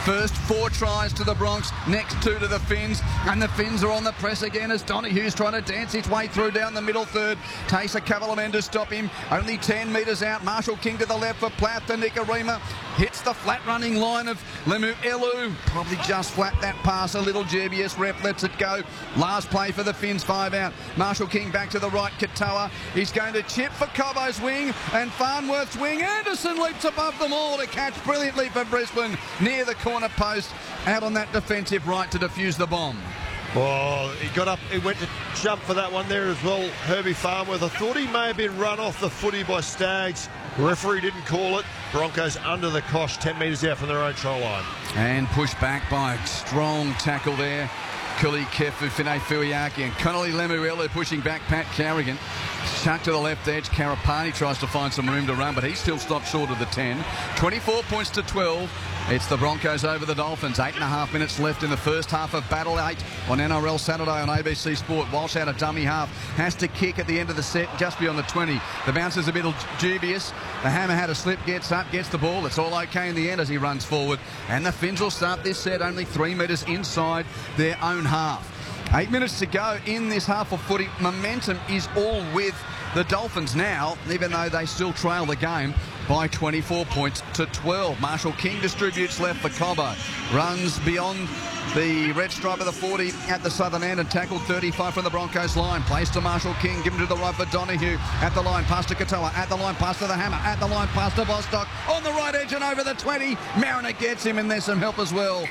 First 4 tries to the Bronx, next 2 to the Finns, and the Finns are on the press again as Donohue's trying to dance his way through down the middle third. Taysa Kavalamen to stop him, only 10 metres out. Marshall King to the left for Plath to Nikorima. Hits the flat running line of Lemu Elu. Probably just flat that pass a little. Dubious rep lets it go. Last play for the Finns, 5 out. Marshall King back to the right. Katoa. He's going to chip for Cobbo's wing and Farnworth's wing. Anderson leaps above them all to catch brilliantly for Brisbane near the corner post. Out on that defensive right to defuse the bomb. Oh, he got up, he went to jump for that one there as well, Herbie Farnworth. I thought he may have been run off the footy by Staggs. Referee didn't call it. Broncos under the cosh, 10 metres out from their own try line. And pushed back by a strong tackle there. Kuli Kefu, Finay Fuiaki and Connolly Lemuelu pushing back Pat Carrigan. Chuck to the left edge. Karapani tries to find some room to run, but he still stopped short of the 10. 24 points to 12. It's the Broncos over the Dolphins. 8.5 minutes left in the first half of Battle 8 on NRL Saturday on ABC Sport. Walsh out a dummy half. Has to kick at the end of the set just beyond the 20. The bounce is a bit dubious. The Hammer had a slip, gets up, gets the ball. It's all okay in the end as he runs forward. And the Finns will start this set only 3 metres inside their own half. 8 minutes to go in this half of footy. Momentum is all with the Dolphins now, even though they still trail the game by 24 points to 12. Marshall King distributes left for Cobbo. Runs beyond the red stripe of the 40 at the southern end and tackled 35 from the Broncos line. Plays to Marshall King, given to the right for Donohue. At the line, pass to Katoa. At the line, pass to the Hammer. At the line, pass to Bostock. On the right edge and over the 20. Mariner gets him and there's some help as well.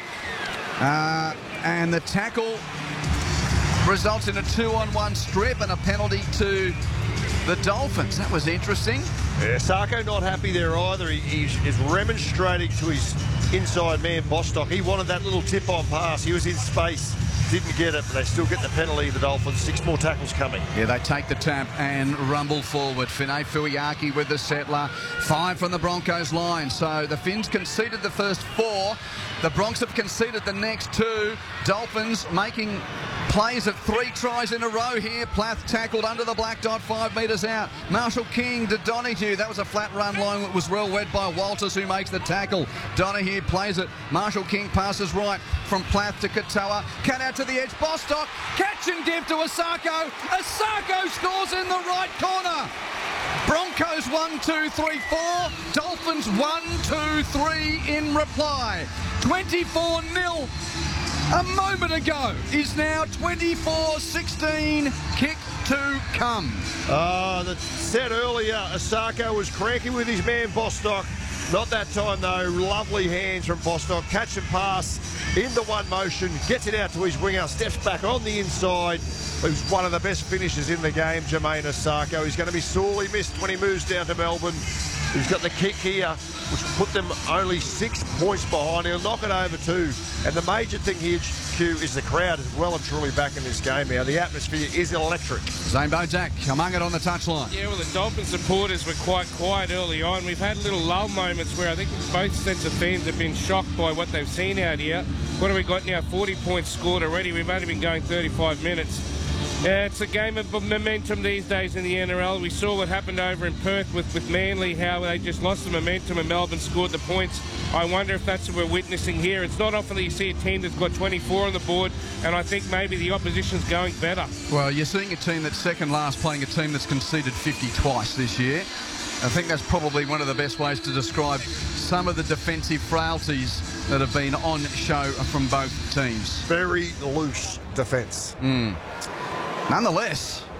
And the tackle results in a 2-on-1 strip and a penalty to the Dolphins. That was interesting. Yeah, Sarko not happy there either. He is remonstrating to his inside man, Bostock. He wanted that little tip-on pass. He was in space. Didn't get it, but they still get the penalty, the Dolphins. 6 more tackles coming. Yeah, they take the tap and rumble forward. Finay Fuiaki with the settler. 5 from the Broncos line. So the Finns conceded the first 4. The Bronx have conceded the next 2. Dolphins making plays at 3 tries in a row here. Plath tackled under the black dot 5 metres out. Marshall King to Donohue. That was a flat run line that was well read by Walters, who makes the tackle. Donohue plays it. Marshall King passes right from Plath to Katoa. Cut out to the edge. Bostock. Catch and give to Asako. Asako scores in the right corner. Broncos 1, 2, 3, 4. Dolphins 1, 2, 3 in reply. 24-0 a moment ago is now 24-16. Kick to come. That said earlier, Asako was cranky with his man Bostock. Not that time though. Lovely hands from Bostock. Catch and pass into one motion. Gets it out to his winger. Steps back on the inside. He's one of the best finishers in the game, Jermaine Asako. He's going to be sorely missed when he moves down to Melbourne. He's got the kick here, which will put them only 6 points behind. He'll knock it over 2. And the major thing here, Q, is the crowd is well and truly back in this game now. The atmosphere is electric. Zane Bozak among it on the touchline. Yeah, well, the Dolphin supporters were quite quiet early on. We've had little lull moments where I think both sets of fans have been shocked by what they've seen out here. What have we got now? 40 points scored already. We've only been going 35 minutes. It's a game of momentum these days in the NRL. We saw what happened over in Perth with Manly, how they just lost the momentum and Melbourne scored the points. I wonder if that's what we're witnessing here. It's not often that you see a team that's got 24 on the board, and I think maybe the opposition's going better. Well, you're seeing a team that's second last playing a team that's conceded 50 twice this year. I think that's probably one of the best ways to describe some of the defensive frailties that have been on show from both teams. Very loose defence. Nonetheless,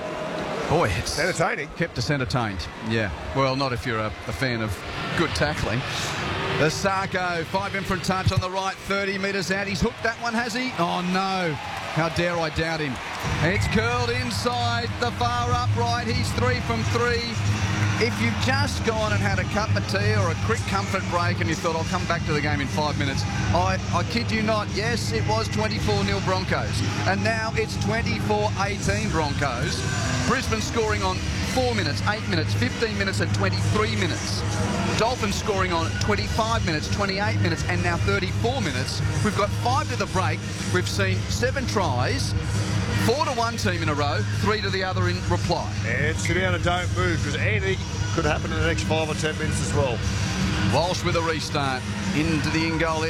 boy, it's entertaining. Kept us entertained. Yeah. Well, not if you're a fan of good tackling. Asako, 5 in front touch on the right, 30 metres out. He's hooked that one, has he? Oh, no. How dare I doubt him. It's curled inside the far upright. He's 3 from 3. If you've just gone and had a cup of tea or a quick comfort break and you thought, I'll come back to the game in 5 minutes, I kid you not, yes, it was 24-0 Broncos. And now it's 24-18 Broncos. Brisbane scoring on 4 minutes, 8 minutes, 15 minutes and 23 minutes. Dolphins scoring on 25 minutes, 28 minutes and now 34 minutes. We've got 5 to the break. We've seen 7 tries. 4 to one team in a row, 3 to the other in reply. And sit down and don't move, because anything could happen in the next 5 or 10 minutes as well. Walsh with a restart into the in-goal area.